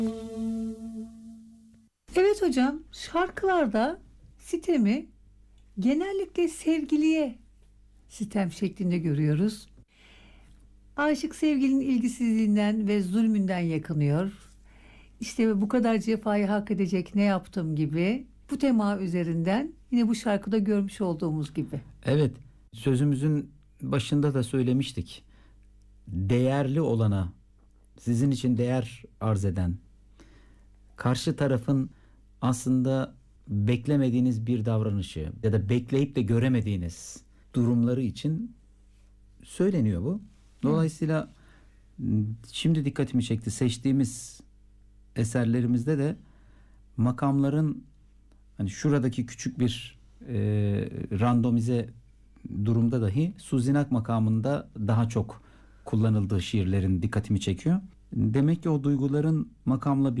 Evet hocam, şarkılarda sitemi genellikle sevgiliye sitem şeklinde görüyoruz. Aşık sevgilinin ilgisizliğinden ve zulmünden yakınıyor. İşte bu kadar cefayı hak edecek ne yaptım gibi bu tema üzerinden yine bu şarkıda görmüş olduğumuz gibi. Evet, sözümüzün başında da söylemiştik. Değerli olana, sizin için değer arz eden, karşı tarafın aslında beklemediğiniz bir davranışı ya da bekleyip de göremediğiniz durumları için söyleniyor bu. Evet. Dolayısıyla şimdi dikkatimi çekti. Seçtiğimiz eserlerimizde de makamların hani şuradaki küçük bir randomize durumda dahi Suzinak makamında daha çok kullanıldığı şiirlerin dikkatimi çekiyor. Demek ki o duyguların makamla bir